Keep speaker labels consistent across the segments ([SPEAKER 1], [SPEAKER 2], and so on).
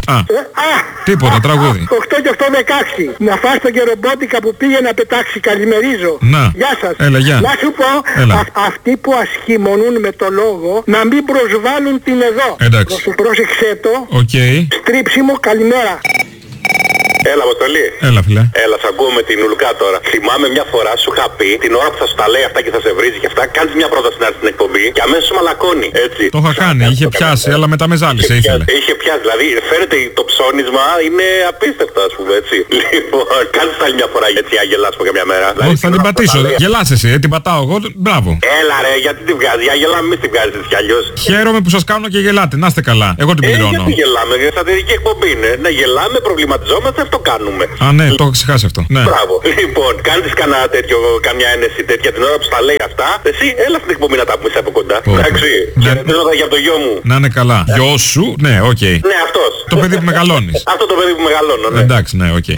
[SPEAKER 1] Τίποτα, τραγούδι.
[SPEAKER 2] 8 και 8, 16. Να φας τον κερομπότικα που πήγε να πετάξει. Καλημερίζω.
[SPEAKER 1] Να.
[SPEAKER 2] Γεια σας.
[SPEAKER 1] Έλα, γεια.
[SPEAKER 2] Να σου πω, αυτοί που ασχημονούν με το λόγο, να μην προσβάλλουν την εδώ.
[SPEAKER 1] Εντάξει.
[SPEAKER 2] Πρόσεξε το. Στρίψιμο, καλημέρα.
[SPEAKER 3] Έλα, Αποστολή.
[SPEAKER 1] Έλα, φίλε.
[SPEAKER 3] Έλα, σ' ακούω με την Ουλουκά τώρα. Θυμάμαι μια φορά σου είχα πει την ώρα που θα σου τα λέει αυτά και θα σε βρίζει και αυτά, κάνεις μια πρόταση να έρθει στην εκπομπή και αμέσως σου μαλακώνει. Έτσι.
[SPEAKER 1] Το είχα κάνει, είχε πιάσει, αλλά μετά με ζάλισε, ήθελε.
[SPEAKER 3] Είχε πιάσει, δηλαδή φαίνεται το ψώνισμα είναι απίστευτο, ας πούμε, έτσι. Λοιπόν, κάνεις άλλη μια φορά έτσι, να γελάσουμε καμιά μέρα.
[SPEAKER 1] Όχι, θα την πατήσω. Γελάς εσύ, την πατάω εγώ. Μπράβο.
[SPEAKER 3] Έλα, ρε, γιατί την βγάζει, για γελάμε, εμείς την βγάζεις έτσι κι αλλιώς.
[SPEAKER 1] Χαίρομαι που σας κάνω και γελάτε, να είστε καλά. Εγώ την πληρώνω.
[SPEAKER 3] Γιατί γελάμε, σατυρική εκπομπή είναι. Να γελάμε, προβληματιζόμαστε, αυτό κάνουμε.
[SPEAKER 1] Α, ναι, το έχω ξεχάσει αυτό. Ναι.
[SPEAKER 3] Μπράβο. Λοιπόν, κάνεις καμιά ένεση τέτοια την ώρα που στα λέει αυτά. Εσύ, έλα στην εκπομπή να τα πούμε από κοντά. Εντάξει. Χαιρετίζοντα για το γιο μου.
[SPEAKER 1] Να είναι καλά. Γιο σου, ναι, οκ.
[SPEAKER 3] Ναι, αυτός.
[SPEAKER 1] Το παιδί που μεγαλώνεις.
[SPEAKER 3] Αυτό το παιδί που μεγαλώνω, ναι.
[SPEAKER 1] Εντάξει, ναι, οκ.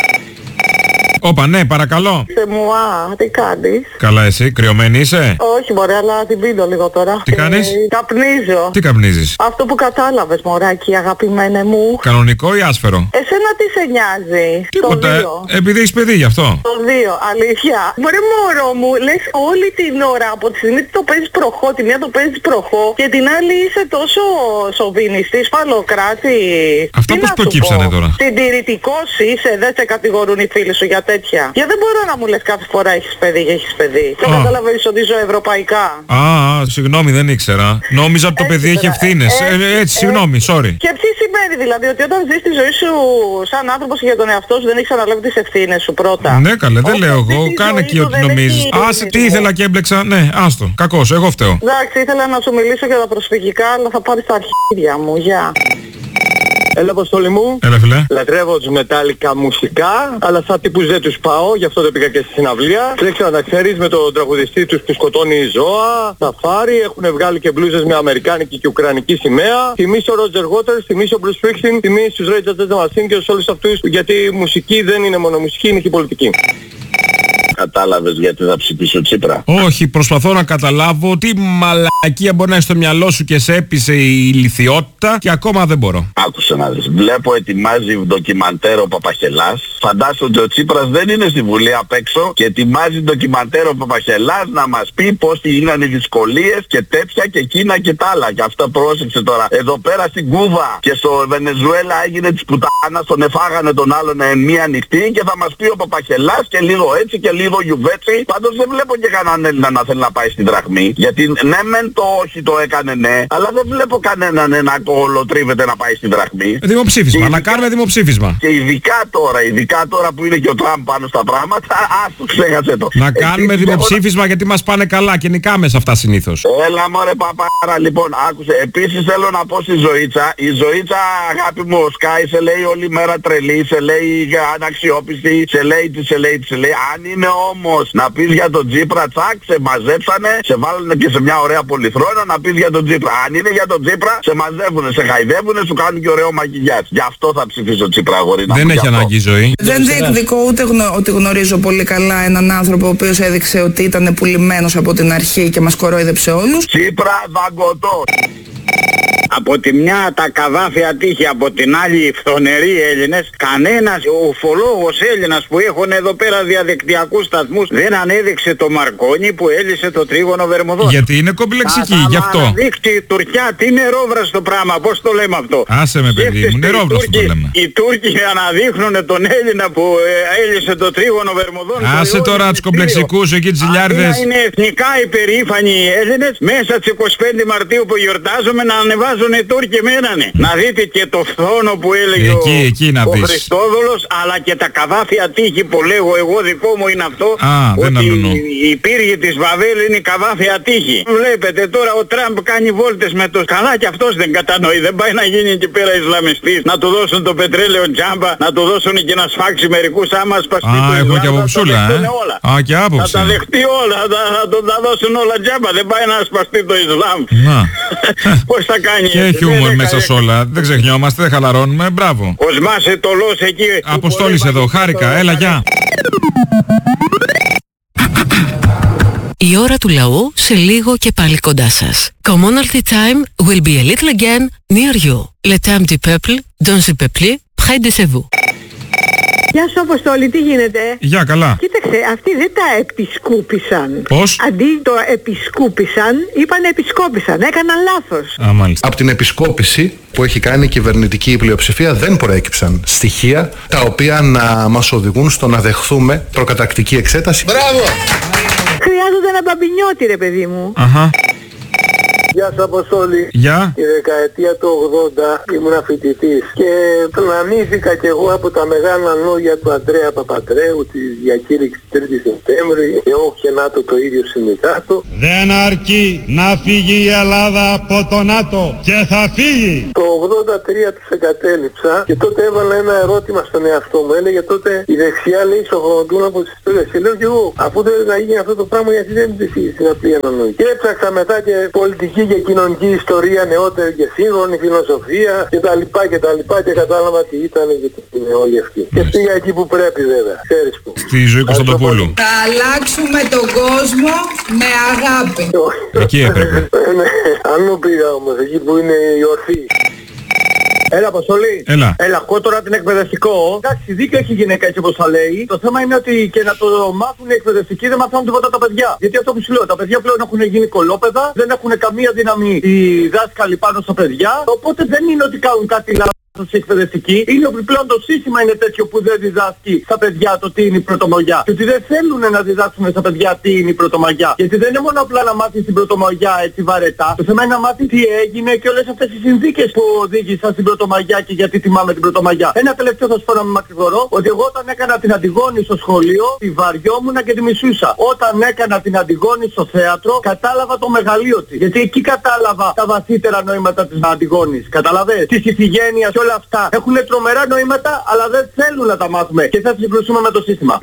[SPEAKER 1] Όπα, ναι, παρακαλώ.
[SPEAKER 4] Μουά, τι κάνεις?
[SPEAKER 1] Καλά, εσύ, κρυωμένη είσαι?
[SPEAKER 4] Όχι, μωρέ, αλλά την πίνω λίγο τώρα.
[SPEAKER 1] Τι κάνεις?
[SPEAKER 4] Καπνίζω.
[SPEAKER 1] Τι καπνίζεις?
[SPEAKER 4] Αυτό που κατάλαβες, μωράκι, αγαπημένε μου.
[SPEAKER 1] Κανονικό ή άσφαιρο?
[SPEAKER 4] Εσένα τι σε νοιάζει?
[SPEAKER 1] Τίποτα.
[SPEAKER 4] Το 2.
[SPEAKER 1] Επειδή έχεις παιδί γι' αυτό.
[SPEAKER 4] Το 2, αλήθεια. Μωρέ μωρό μου, λες όλη την ώρα από τη στιγμή που το παίζεις προχώ, τη μία το παίζεις προχώ και την άλλη είσαι τόσο σοβινιστής, φαλοκράτη.
[SPEAKER 1] Αυτό πώς προκύψανε τώρα?
[SPEAKER 4] Συντηρητικός είσαι, δεν σε κατηγορούν οι φίλοι σου για τέτοια. Για δεν μπορώ να μου λες κάθε φορά έχεις παιδί και έχεις παιδί. Το καταλαβαίνεις ότι ζω ευρωπαϊκά.
[SPEAKER 1] Συγγνώμη, δεν ήξερα. Νόμιζα ότι το παιδί έχει ευθύνες. Έτσι, συγγνώμη, sorry.
[SPEAKER 4] Και τι σημαίνει δηλαδή, ότι όταν ζεις τη ζωή σου σαν άνθρωπος και για τον εαυτό σου δεν έχεις αναλάβει τις ευθύνες σου πρώτα?
[SPEAKER 1] Ναι, καλέ, δεν λέω εγώ. Κάνε εκεί ό,τι νομίζεις. Άσε, τι ήθελα και έμπλεξα. Ναι, άστο. Κακός, εγώ φταίω.
[SPEAKER 4] Εντάξει, ήθελα να σου μιλήσω για τα προσφυγικά, αλλά θα πάρεις τα αρχίδια μου. Γεια.
[SPEAKER 5] Έλα, Αποστόλη μου.
[SPEAKER 1] Έλα, φίλε.
[SPEAKER 5] Λατρεύω τους μετάλλικα μουσικά, αλλά σαν τύπους δεν τους πάω, γι' αυτό δεν πήγα και στη συναυλία. Δεν ξέρω να ξέρεις, με τον τραγουδιστή τους που σκοτώνει ζώα, σαφάρι, έχουν βγάλει και μπλούζες με αμερικάνικη και ουκρανική σημαία. Τιμήσει ο Roger Waters, τιμήσει ο Bruce Springsteen, τιμήσει τους Rage Against the Machine και όλους αυτούς, γιατί η μουσική δεν είναι μόνο μουσική, είναι και πολιτική.
[SPEAKER 3] Κατάλαβες γιατί θα ψηφίσω Τσίπρα?
[SPEAKER 1] Όχι, προσπαθώ να καταλάβω τι μαλακία μπορεί να έχει στο μυαλό σου και σε έπεισε η ηλιθιότητα και ακόμα δεν μπορώ.
[SPEAKER 3] Άκουσε να δεις. Βλέπω ετοιμάζει ντοκιμαντέρ ο Παπαχελάς. Φαντάσου ότι ο Τσίπρας δεν είναι στη Βουλή απ' έξω και ετοιμάζει ντοκιμαντέρ ο Παπαχελάς να μας πει πώς γίνανε οι δυσκολίες και τέτοια και εκείνα και τα άλλα. Και αυτό πρόσεξε τώρα. Εδώ πέρα στην Κούβα και στο Βενεζουέλα έγινε της πουτάνας, τον εφάγανε τον άλλον μία νυχτή και θα μας πει ο Παπαχελάς και λίγο έτσι και λίγο γιουβέτσι. Πάντως δεν βλέπω και κανέναν Έλληνα να θέλει να πάει στην δραχμή. Γιατί ναι μεν το όχι το έκανε ναι, αλλά δεν βλέπω κανέναν να ολοτρίβεται να πάει στην δραχμή.
[SPEAKER 1] Δημοψήφισμα, να κάνουμε δημοψήφισμα.
[SPEAKER 3] Και ειδικά τώρα που είναι και ο Τραμπ πάνω στα πράγματα, άστο ξέχασε το.
[SPEAKER 1] Να κάνουμε δημοψήφισμα γιατί μας πάνε καλά και νικάμε σε αυτά συνήθως.
[SPEAKER 3] Έλα μωρέ παπάρα, λοιπόν, άκουσε. Επίσης θέλω να πω στη Ζωήτσα, η Ζωήτσα αγάπη μου ο Σκάι σε λέει όλη μέρα τρελή, σε λέει αναξιόπιστη, σε λέει. Αν είναι όμως να πεις για τον Τσίπρα, τσακ, σε μαζέψανε, σε βάλανε και σε μια ωραία πολυθρόνα να πεις για τον Τσίπρα. Αν είναι για τον Τσίπρα, σε μαζεύουνε, σε χαϊδεύουνε, σου κάνουν και ωραίο μακιγιάζ. Γι' αυτό θα ψηφίσω Τσίπρα, αγορίνα.
[SPEAKER 1] Δεν έχει ανάγκη η ζωή.
[SPEAKER 4] Δεν διεκδικώ ούτε ότι γνωρίζω πολύ καλά έναν άνθρωπο ο οποίος έδειξε ότι ήταν πουλημένος από την αρχή και μας κορόιδεψε όλους.
[SPEAKER 3] Τσίπρα δαγκωτό.
[SPEAKER 6] Από τη μια τα καδάφια τύχη, από την άλλη οι φθονεροί Έλληνες. Κανένας ουφολόγος Έλληνας που έχουν εδώ πέρα διαδικτυακούς σταθμούς δεν ανέδειξε το Μαρκόνι που έλυσε το τρίγωνο Βερμουδών.
[SPEAKER 1] Γιατί είναι κομπλεξική, γι' αυτό.
[SPEAKER 6] Θα αναδείξει η Τουρκιά, τι νερόβραστο πράγμα, πώς το λέμε αυτό.
[SPEAKER 1] Άσε με παιδί μου, νερόβραστο το λέμε.
[SPEAKER 6] Οι Τούρκοι αναδείχνουν τον Έλληνα που έλυσε το τρίγωνο Βερμουδών.
[SPEAKER 1] Άσε τώρα τους κομπλεξικούς εκεί τις ζηλιάριδες.
[SPEAKER 6] Είναι εθνικά υπερήφανοι οι Έλληνες μέσα στις 25 Μαρτίου που γιορτάζουμε να ανεβάζουν οι Τούρκοι μένανε. Να δείτε και το φθόνο που έλεγε ο Χριστόδουλος, αλλά και τα καδάφια τύχη που λέγω εγώ, δικό μου είναι αυτό. Ότι η πύργη της Βαβέλ είναι η καδάφια τύχη. Βλέπετε τώρα ο Τραμπ κάνει βόλτες με το καλά και αυτός δεν κατανοεί. Δεν πάει να γίνει εκεί πέρα Ισλαμιστής, να του δώσουν το πετρέλαιο τζάμπα, να του δώσουν και να σφάξει μερικούς άμα σπαστεί το Ισλάμ.
[SPEAKER 1] Έχω και αποψούλα, και άποψη.
[SPEAKER 6] Θα τα δεχτεί όλα, θα τα δώσουν όλα τζάμπα. Δεν πάει να σπαστεί το Ισλάμ. Πώς θα κάνει?
[SPEAKER 1] Και έχει χιούμορ μέσα σ' όλα. Δεν ξεχνιόμαστε, δεν χαλαρώνουμε. Μπράβο.
[SPEAKER 6] Κοσμάσαι το λος εκεί.
[SPEAKER 1] Αποστόλης εδώ. Χάρηκα. Έλα, γεια.
[SPEAKER 7] Η ώρα του λαού σε λίγο και πάλι κοντά σας. Commonalty time will be a little again near you. Le temps du peuple, dans le peuple, près de vous.
[SPEAKER 8] Γεια σου Αποστόλη, τι γίνεται?
[SPEAKER 1] Γεια, καλά.
[SPEAKER 8] Κοίταξε, αυτοί δεν τα επισκούπησαν.
[SPEAKER 1] Πώς?
[SPEAKER 8] Αντί το επισκούπησαν, είπαν επισκόπησαν. Έκαναν λάθος.
[SPEAKER 1] Α, μάλιστα.
[SPEAKER 9] Από την επισκόπηση που έχει κάνει η κυβερνητική πλειοψηφία δεν προέκυψαν στοιχεία τα οποία να μας οδηγούν στο να δεχθούμε προκαταρκτική εξέταση.
[SPEAKER 3] Μπράβο!
[SPEAKER 8] Χρειάζονται ένα μπαμπινιώτη, ρε παιδί μου.
[SPEAKER 1] Αχα.
[SPEAKER 5] Γεια σας Αποστόλη.
[SPEAKER 1] Γεια.
[SPEAKER 5] Τη δεκαετία του 80 ήμουν φοιτητής και πλανήθηκα κι εγώ από τα μεγάλα λόγια του Αντρέα Παπαντρέου, τη διακήρυξη 3η Σεπτέμβρη και όχι να το ίδιο συνδικάτο.
[SPEAKER 10] Δεν αρκεί να φύγει η Ελλάδα από το ΝΑΤΟ και θα φύγει.
[SPEAKER 5] Το 83 τους εγκατέλειψα και τότε έβαλα ένα ερώτημα στον εαυτό μου. Έλεγε τότε η δεξιά λέει σοφροντούν από τις ιστορίες. Και λέω κι εγώ, αφού δεν θα γίνει αυτό το πράγμα γιατί δεν ψηφίζει στην απλή αναλογία. Και έψαξα μετά και πολιτική και κοινωνική ιστορία, νεότερη και σύγχρονη φιλοσοφία κτλ. Και κατάλαβα τι ήταν και τι είναι όλοι αυτοί. Και πήγα εκεί που πρέπει βέβαια. Ξέρεις που.
[SPEAKER 1] Στη ζωή Κωνσταντοπούλου.
[SPEAKER 11] Θα αλλάξουμε τον κόσμο με αγάπη.
[SPEAKER 1] Εκεί έπρεπε.
[SPEAKER 5] Αλλού πήγα όμως, εκεί που είναι η ορθή. Έλα Αποστολή.
[SPEAKER 1] Έλα.
[SPEAKER 5] Εγώ τώρα την εκπαιδευτικό. Εντάξει, δίκιο έχει γυναίκα έτσι όπως θα λέει. Το θέμα είναι ότι και να το μάθουν οι εκπαιδευτικοί δεν μαθαίνουν τίποτα τα παιδιά. Γιατί αυτό που σου λέω, τα παιδιά πλέον έχουν γίνει κολόπεδα, δεν έχουν καμία δύναμη οι δάσκαλοι πάνω στα παιδιά. Οπότε δεν είναι ότι κάνουν κάτι λάθος οι εκπαιδευτικοί. Είναι ότι πλέον το σύστημα είναι τέτοιο που δεν διδάσκει στα παιδιά το τι είναι η πρωτομαγιά. Και ότι δεν θέλουν να διδάσκουν στα παιδιά τι είναι η πρωτομαγιά. Γιατί δεν είναι μόνο απλά να μάθεις την πρωτομαγιά έτσι βαρετά. Το θέμα είναι να μάθεις τι έγινε και όλες αυτές οι συνθήκες που οδήγησαν στην πρωτομαγιά και γιατί τιμάμε την πρωτομαγιά. Ένα τελευταίο θα σου πω να μην μακρηγορώ, ότι εγώ όταν έκανα την Αντιγόνη στο σχολείο, τη βαριόμουν και τη μισούσα. Όταν έκανα την Αντιγόνη στο θέατρο, κατάλαβα το μεγαλείο της. Γιατί εκεί κατάλαβα τα βαθύτερα νοήματα της Αντιγόνης. Καταλαβες? Της Ιφηγένειας και όλα αυτά. Έχουν τρομερά νοήματα, αλλά δεν θέλουν να τα μάθουμε. Και θα συγκρουσούμε με το σύστημα.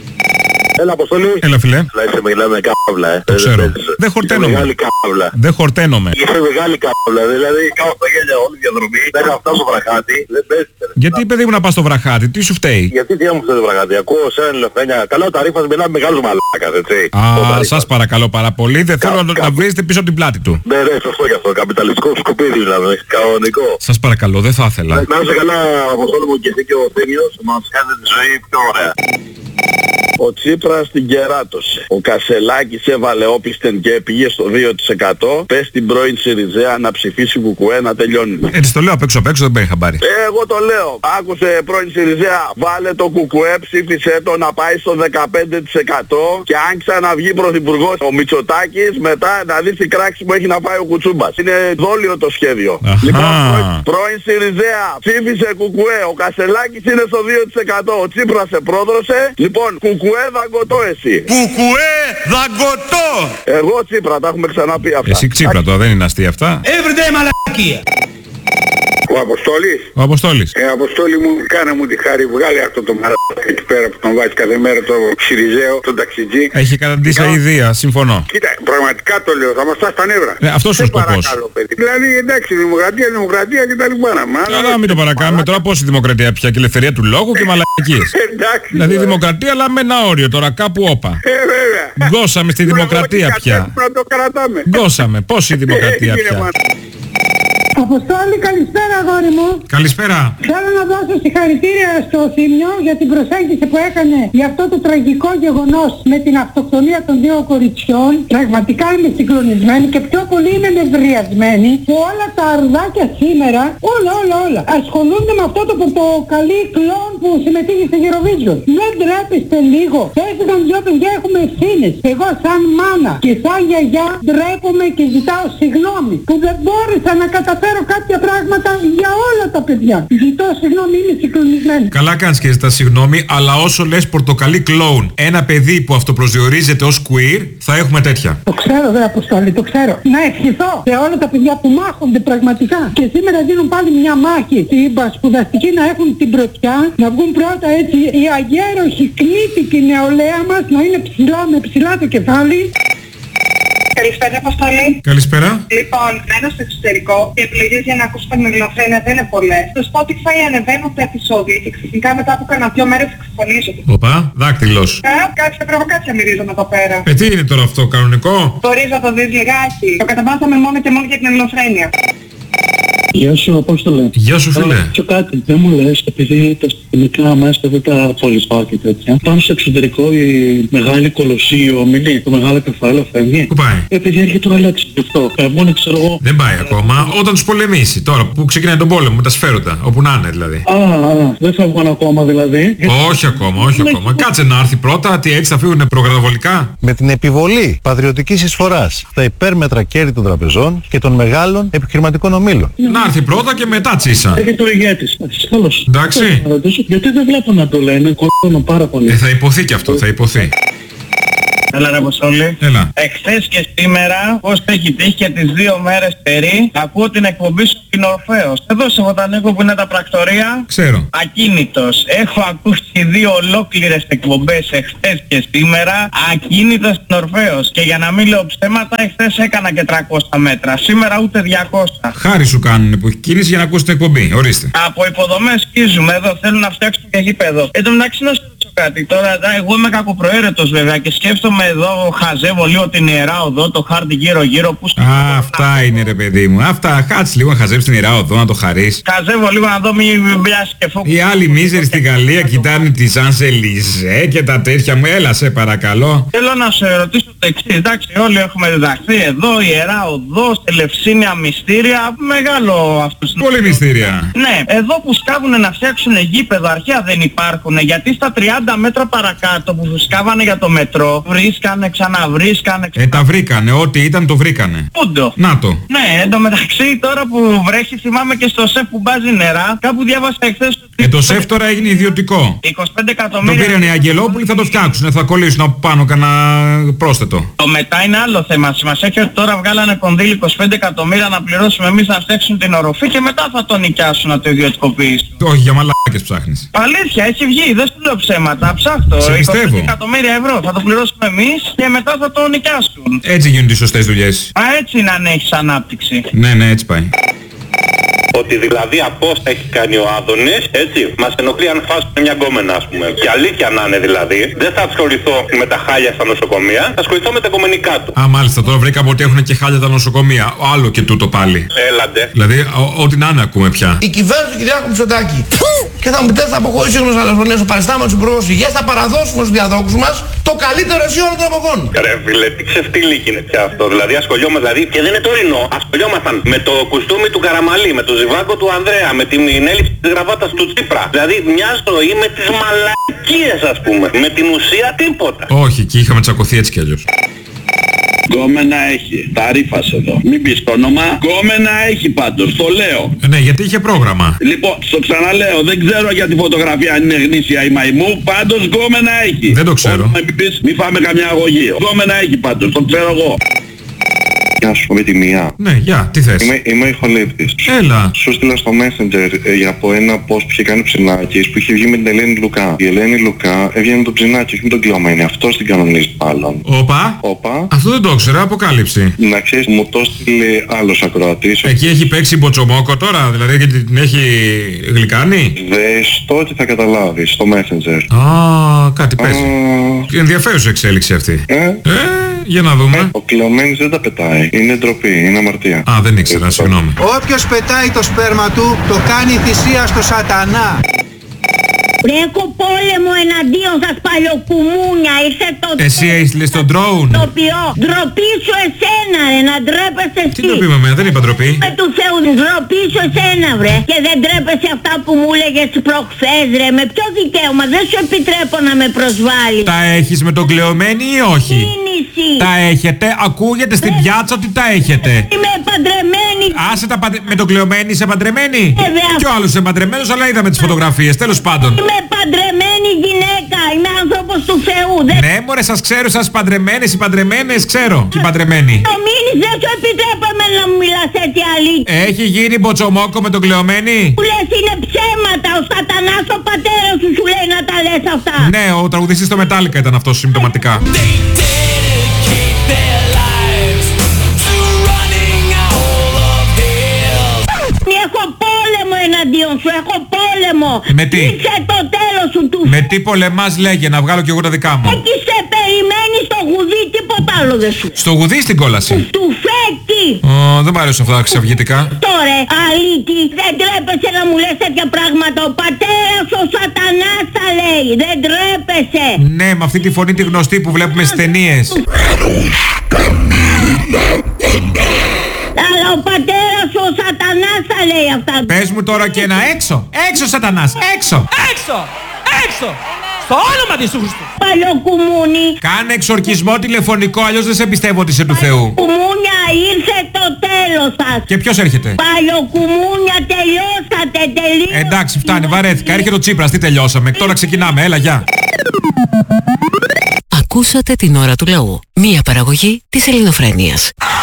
[SPEAKER 5] Έλα Αποστολή.
[SPEAKER 1] Έλα φίλε.
[SPEAKER 3] Είσαι μεγάλη κάβλα,
[SPEAKER 1] Το ξέρω. Δεν χορταίνομαι. Δεν χορταίνομαι.
[SPEAKER 3] Είσαι μεγάλη κάβλα, δηλαδή κάω στα γέλια όλη η διαδρομή. Δεν θα φτάσω στο βραχάτι. Δεν πέσει.
[SPEAKER 1] Γιατί παιδί μου να πας στο βραχάτι, τι σου φταίει?
[SPEAKER 3] Γιατί τι μου φταίει το βραχάτι? Ακούω σε ένα λεφτένια. Καλά ο Ταρίφας μιλάει μεγάλους μαλάκας, έτσι.
[SPEAKER 1] Α, σας παρακαλώ πάρα πολύ. Δεν θέλω να βρίζετε πίσω από την πλάτη του.
[SPEAKER 3] Ναι, ρε, σωστό γι' αυτό. Καπιταλιστικό σκουπίδι δηλαδή. Κανονικό.
[SPEAKER 1] Σας παρακαλώ, δεν θα ήθελα.
[SPEAKER 3] Να είσαι καλά, Αποστόλη μου, και εσύ και ο Θήμιος. Μας κάνετε τη ζωή πιο ωραία. Ο Τσίπρας την κεράτωσε. Ο Κασελάκης έβαλε όπισθεν και πήγε στο 2%. Πες την πρώην Σιριζέα να ψηφίσει κουκουέ να τελειώνει.
[SPEAKER 1] Έτσι το λέω απ' έξω, δεν παίρνει χαμπάρι.
[SPEAKER 3] Εγώ το λέω. Άκουσε πρώην Σιριζέα. Βάλε το κουκουέ, ψήφισε το να πάει στο 15% και αν ξαναβγεί πρωθυπουργός ο Μητσοτάκης, μετά να δεις τι κράξη που έχει να πάει ο Κουτσούμπας. Είναι δόλιο το σχέδιο. Λοιπόν, πρώην Σιριζέα ψήφισε κουκουέ. Ο Κασελάκης είναι στο 2%. Ο Τσίπρας σε πρόδρωσε. Λοιπόν, κουκουέ δαγκωτό εσύ.
[SPEAKER 10] Κουκουέ δαγκωτό.
[SPEAKER 3] Εγώ Τσίπρα, τα έχουμε ξαναπεί αυτά.
[SPEAKER 1] Εσύ Τσίπρα τώρα, δεν είναι αστεία αυτά.
[SPEAKER 10] Everyday μαλακία.
[SPEAKER 5] Ο Αποστόλης.
[SPEAKER 1] Ο Αποστόλης.
[SPEAKER 5] Αποστόλη μου, κάνε μου τη χάρη, βγάλε αυτό το μαλάκα εκεί πέρα που τον βάζει κάθε μέρα το Σιριζέο, τον ταξιτζή.
[SPEAKER 1] Έχει καταντήσει αηδία, συμφωνώ.
[SPEAKER 5] Κοίτα, πραγματικά το λέω, θα μας φτάσει στα νεύρα.
[SPEAKER 1] Αυτός ο σκοπός.
[SPEAKER 5] Δηλαδή εντάξει, δημοκρατία και τα λοιπά.
[SPEAKER 1] Αλλά μην το παρακάνουμε τώρα, πόση δημοκρατία πια και ελευθερία του λόγου και μαλακίες. Δηλαδή δημοκρατία αλλά με ένα όριο τώρα, κάπου όπα.
[SPEAKER 5] Βέβαια.
[SPEAKER 1] Γκώσαμε στη δημοκρατία πια. Γκώσαμε, πόση δημοκρατία πια.
[SPEAKER 8] Αποστόλη, καλησπέρα αγόρι μου.
[SPEAKER 1] Καλησπέρα.
[SPEAKER 8] Θέλω να δώσω συγχαρητήρια στο Θήμιο για την προσέγγιση που έκανε για αυτό το τραγικό γεγονός με την αυτοκτονία των δύο κοριτσιών. Πραγματικά είμαι συγκλονισμένη και πιο πολύ είμαι νευριασμένη που όλα τα αρδάκια σήμερα, όλα ασχολούνται με αυτό το πορτοκαλί κλόν που συμμετείχε στην Eurovision. Δεν ντρέπεστε λίγο. Έφυγαν δυο παιδιά, έχουμε ευθύνες. Εγώ σαν μάνα και σαν γιαγιά ντρέπομαι και ζητάω συγγνώμη που δεν μπόρεσα να καταφέρω κάποια πράγματα για όλα τα παιδιά. Ζητώ συγγνώμη, είμαι συγκλονισμένη.
[SPEAKER 1] Καλά κάνεις και ζητάς συγγνώμη, αλλά όσο λες πορτοκαλί κλόουν, ένα παιδί που αυτοπροσδιορίζεται ως queer, θα έχουμε τέτοια.
[SPEAKER 8] Το ξέρω δε Αποστόλη, το ξέρω. Να ευχηθώ σε όλα τα παιδιά που μάχονται πραγματικά. Και σήμερα δίνουν πάλι μια μάχη. Οι σπουδαστικοί να έχουν την πρωτιά, να βγουν πρώτα έτσι οι αγέροχοι, κνήτικοι νεολαία μας να είναι ψηλά με ψηλά το κεφάλι.
[SPEAKER 12] Καλησπέρα, Αποστολή.
[SPEAKER 1] Καλησπέρα.
[SPEAKER 12] Λοιπόν, μένω στο εξωτερικό και επιλογές για να ακούσω την ελληνοφρένεια δεν είναι πολλές. Στο Spotify ανεβαίνουν τα επεισόδια και ξαφνικά μετά από κάνα 2 μέρες εξαφανίζονται.
[SPEAKER 1] Οπα, δάκτυλος.
[SPEAKER 12] Κάτσε προβοκάτσια μυρίζομαι εδώ πέρα.
[SPEAKER 1] Τι είναι τώρα αυτό, κανονικό?
[SPEAKER 12] Μπορείς να το δεις λιγάκι. Το καταβάσαμε μόνο και μόνο για την ελληνοφρένεια.
[SPEAKER 13] Γεια σου, Απόστολε.
[SPEAKER 1] Γεια σου, φίλε.
[SPEAKER 13] Και κάτι, δεν μου λες, επειδή τα αστυνομικά μέσα δεν τα πολυφάω και τέτοια. Πάνω στο εξωτερικό η μεγάλη κολοσσή, ομιλή, το μεγάλο κεφάλαιο φεύγει.
[SPEAKER 1] Πού πάει?
[SPEAKER 13] Επειδή έρχεται ο Αλέξης, γι' αυτό. Μόνο ξέρω εγώ.
[SPEAKER 1] Δεν πάει ακόμα. Όταν τους πολεμήσει, τώρα που ξεκινάει τον πόλεμο, με τα σφαίρωτα, όπου να είναι δηλαδή.
[SPEAKER 13] Δεν φεύγουν ακόμα δηλαδή.
[SPEAKER 1] Όχι ακόμα, όχι ακόμα. Κάτσε να έρθει πρώτα, τι έτσι θα φύγουν προκαταβολικά.
[SPEAKER 14] Με την επιβολή πατριωτικής εισφοράς στα υπέρμετρα κέρδη των τραπεζών και των μεγάλων επιχειρηματικών ομίλων.
[SPEAKER 1] Να έρθει πρώτα και μετά τσίσα.
[SPEAKER 13] Έρχεται ο ηγέτης. Καλώς.
[SPEAKER 1] Εντάξει.
[SPEAKER 13] Γιατί δεν βλέπω να το λένε, κολλώνω πάρα πολύ.
[SPEAKER 1] Θα υποθεί κι αυτό, θα υποθεί.
[SPEAKER 15] Έλα ρε Αποστόλη.
[SPEAKER 1] Έλα.
[SPEAKER 15] Εχθές και σήμερα, πώς έχει τύχει και τις 2 μέρες περί, ακούω την εκπομπή σου στην Ορφέως. Εδώ σε Βοτανίκο που είναι τα πρακτορία.
[SPEAKER 1] Ξέρω.
[SPEAKER 15] Ακίνητος. Έχω ακούσει 2 ολόκληρες εκπομπές εχθές και σήμερα, ακίνητος στην Ορφέως. Και για να μην λέω ψέματα, εχθές έκανα και 300 μέτρα. Σήμερα ούτε 200.
[SPEAKER 1] Χάρη σου κάνουν που έχει κίνηση για να ακούσει την εκπομπή. Ορίστε.
[SPEAKER 15] Από υποδομές σκίζουμε εδώ, θέλουν να φτιάξουν και γήπεδο. Εν τω μεταξύ να σου ρωτήσω κάτι. Τώρα εγώ είμαι κακοπροαίρετος βέβαια και σκέφτομαι εδώ, χαζεύω λίγο την Ιερά Οδό, το χάρτη γύρω-γύρω που...
[SPEAKER 1] Αυτά είναι ρε παιδί μου. Αυτά, κάτσε λίγο να χαζεύεις την Ιερά Οδό, να το χαρείς.
[SPEAKER 15] Χαζεύω λίγο να δω μην πιάσει και φόκου.
[SPEAKER 1] Οι άλλοι μίζεροι στη Γαλλία κοιτάνε τη Σανσελιζέ και τα τέτοια μου. Έλα σε παρακαλώ.
[SPEAKER 15] Θέλω να σε ρωτήσω το εξής. Εντάξει, όλοι έχουμε διδαχθεί εδώ, Ιερά Οδό, Ελευσίνια μυστήρια, μεγάλο αυτός.
[SPEAKER 1] Πολύ μυστήρια.
[SPEAKER 15] Ναι, εδώ που σκάβουνε να φτιάξουν γήπεδο αρχαία δεν υπάρχουν, γιατί στα 30 μέτρα παρακάτω που σκάβανε για το μετρό, βρίσκανε, ξαναβρίσκανε.
[SPEAKER 1] Τα βρήκανε, ό,τι ήταν το βρήκανε.
[SPEAKER 15] Πούντο.
[SPEAKER 1] Να το.
[SPEAKER 15] Ναι, εντωμεταξύ τώρα που βρέχει θυμάμαι και στο ΣΕΦ που μπάζει νερά, κάπου διάβασα εχθές.
[SPEAKER 1] Το ΣΕΦ τώρα έγινε ιδιωτικό.
[SPEAKER 15] 25 εκατομμύρια.
[SPEAKER 1] Το πήραν οι Αγγελόπουλοι, θα το φτιάξουν, θα κολλήσουν από πάνω κανένα πρόσθετο.
[SPEAKER 15] Το μετά είναι άλλο θέμα. Σημασία έχει ότι τώρα βγάλανε κονδύλι 25 εκατομμύρια να πληρώσουμε εμείς να φτιάξουν την οροφή και μετά θα το νοικιάσουν να το ιδιωτικοποιήσουν.
[SPEAKER 1] Όχι, για μαλάκες ψάχνεις.
[SPEAKER 15] Αλήθεια, έχει βγει, δεν σου λέω ψέματα, ψάχτω. 25 εκατομμύρια ευρώ θα το πληρώσουμε εμείς και μετά θα το νοικιάσουν.
[SPEAKER 1] Έτσι γίνονται οι σωστές δουλειές.
[SPEAKER 15] Έτσι είναι αν έχεις ανάπτυξη.
[SPEAKER 1] Ναι, έτσι πάει.
[SPEAKER 16] Ότι δηλαδή απόστα έχει κάνει ο Άδωνης, έτσι, μας ενοχλεί αν φάσουμε μια γκόμενα ας πούμε. Και αλήθεια να είναι δηλαδή, δεν θα ασχοληθώ με τα χάλια στα νοσοκομεία, θα ασχοληθώ με τα γκομενικά του.
[SPEAKER 1] Μάλιστα, τώρα βρήκαμε ότι έχουν και χάλια τα νοσοκομεία. Άλλο και τούτο πάλι.
[SPEAKER 16] Έλαντε.
[SPEAKER 1] Δηλαδή, ό,τι να είναι ακούμε πια.
[SPEAKER 17] Η κυβέρνηση του Κυριάκου Μητσοτάκη. Και θα μου πει θα αποχωρήσει ο Αναστολίας, ο παριστάμενος υπουργός υγείας, θα παραδώσουμε στους διαδόχους μας το καλύτερο εσύ όλων των εποχών.
[SPEAKER 16] Ρε φίλε, τι ξεφτύλικη είναι πια αυτό. Δηλαδή ασχολιόμαστε, δηλαδή, και δεν είναι τωρινό, ασχολιόμασταν με το κουστούμι του Καραμαλή, με το ζιβάγκο του Ανδρέα, με την έλλειψη της γραβάτας του Τσίπρα. Δηλαδή μια ζωή με τις μαλακίες ας πούμε. Με την ουσία τίποτα.
[SPEAKER 1] Όχι, εκεί είχαμε τσακωθεί έτσι κι αλλιώς.
[SPEAKER 18] Γκόμενα έχει. Τα ρήφασε εδώ. Μην πεις το όνομα. Γκόμενα έχει πάντως. Το λέω.
[SPEAKER 1] Ναι, γιατί είχε πρόγραμμα.
[SPEAKER 18] Λοιπόν, στο ξαναλέω. Δεν ξέρω για τη φωτογραφία αν είναι γνήσια ή μαϊμού. Πάντως γκόμενα έχει.
[SPEAKER 1] Δεν το ξέρω.
[SPEAKER 18] Μην φάμε καμιά αγωγή. Γκόμενα έχει πάντως. Το ξέρω εγώ.
[SPEAKER 19] Γεια σου, με τη μία.
[SPEAKER 1] Ναι, γεια, τι θες?
[SPEAKER 19] Είμαι ο ηχολήπτης.
[SPEAKER 1] Έλα.
[SPEAKER 19] Σου στείλα στο Messenger από ένα post που είχε κάνει ο Ψινάκης που είχε βγει με την Ελένη Λουκά. Η Ελένη Λουκά έβγαινε με τον Ψινάκη, όχι με τον Κλωμένη. Αυτός την κανονίζει μάλλον.
[SPEAKER 1] Όπα. Αυτό δεν το ήξερα, αποκάλυψη.
[SPEAKER 19] Να ξέρεις, μου το στείλε άλλος ακροατής.
[SPEAKER 1] Εκεί έχει παίξει μποτσομόκο τώρα, δηλαδή και την έχει γλυκάνει.
[SPEAKER 19] Δες το ότι θα καταλάβεις στο Messenger.
[SPEAKER 1] Κάτι παίζει. Ενδιαφέρουσα εξέλιξη αυτή. Για να δούμε.
[SPEAKER 19] Ο Κλωμένης δεν τα πετάει. Είναι ντροπή, είναι αμαρτία.
[SPEAKER 1] Δεν ήξερα, συγγνώμη.
[SPEAKER 20] Όποιος πετάει το σπέρμα του, το κάνει θυσία στο σατανά.
[SPEAKER 21] Έχω πόλεμο εναντίον σας παλιοκουμούνια, είσαι το...
[SPEAKER 1] Εσύ έστειλες τον drone.
[SPEAKER 21] Το ποιό. Ντροπή σου εσένα ρε, να ντρέπεσαι εσύ.
[SPEAKER 1] Τι ντροπή με εμένα, δεν είπα ντροπή.
[SPEAKER 21] Με του Θεού, ντροπή σου εσένα βρε. Και δεν ντρέπεσαι αυτά που μου έλεγες προχθές ρε. Με ποιο δικαίωμα, δεν σου επιτρέπω να με προσβάλλεις.
[SPEAKER 1] Τα έχεις με τον Κλεωμένη ή όχι?
[SPEAKER 21] Κίνηση.
[SPEAKER 1] Τα έχετε, ακούγεται στην πιάτσα ότι τα έχετε.
[SPEAKER 21] Είμαι παντρεμένη.
[SPEAKER 1] Άσε τα με τον Κλεωμένη, είσαι παντρεμένη? Κι ο άλλος είσαι παντρεμένος, αλλά είδαμε τις φωτογραφίες, τέλος πάντων.
[SPEAKER 21] Είμαι παντρεμένη γυναίκα, είμαι άνθρωπος του Θεού.
[SPEAKER 1] Ναι μωρέ, σας ξέρω, σας παντρεμένες, οι παντρεμένες, ξέρω. Και οι παντρεμένοι.
[SPEAKER 21] Το μείνεις, δεν σου επιτρέπω εμένα να μου μιλάς έτσι αλήθεια.
[SPEAKER 1] Έχει γίνει μποτσομόκο με τον Κλεωμένη?
[SPEAKER 21] Που λες είναι ψέματα, ο σατανάς ο πατέρας σου σου λέει να τα λες αυτά.
[SPEAKER 1] Ναι, ο τραγουδιστής στο Μετάλλικα ήταν αυτός συμπτωματικά.
[SPEAKER 22] They dedicate their lives
[SPEAKER 21] εναντίον σου, έχω πόλεμο.
[SPEAKER 1] Με τι?
[SPEAKER 21] Είσαι το τέλος σου του.
[SPEAKER 1] Με τι πολεμάς λέγε, να βγάλω κι εγώ τα δικά μου.
[SPEAKER 21] Εκεί σε περιμένει στο γουδί, τίποτα άλλο δεν σου.
[SPEAKER 1] Στο γουδί στην κόλαση.
[SPEAKER 21] Του φέτη.
[SPEAKER 1] Δεν μ' αρέσουν αυτά τα ξαυγητικά.
[SPEAKER 21] Τώρα, αλήτη, δεν τρέπεσαι να μου λες τέτοια πράγματα. Ο πατέρας ο σατανάς τα λέει, δεν τρέπεσαι.
[SPEAKER 1] Ναι, με αυτή τη φωνή τη γνωστή που βλέπουμε στις ταινίες.
[SPEAKER 21] Αλλά ο πατέρας ο σατανάς τα λέει αυτά.
[SPEAKER 1] Πες μου τώρα και ένα έξω. Έξω σατανάς, έξω.
[SPEAKER 2] Έξω, έξω. Στο όνομα της Χριστού.
[SPEAKER 21] Παλιοκουμούνι.
[SPEAKER 1] Κάνε εξορκισμό τηλεφωνικό, αλλιώς δεν σε πιστεύω ότι είσαι του Θεού.
[SPEAKER 21] Κουμούνια, ήρθε το τέλος σας.
[SPEAKER 1] Και ποιος έρχεται?
[SPEAKER 21] Παλιοκουμούνια, τελειώσατε, τελείωσατε.
[SPEAKER 1] Εντάξει, φτάνει, βαρέθηκα. Έρχεται ο Τσίπρας, τι τελειώσαμε. Τώρα ξεκινάμε, έλα, γεια.
[SPEAKER 7] Ακούσατε την ώρα του λαού. Μία παραγωγή της Ελληνοφρένειας.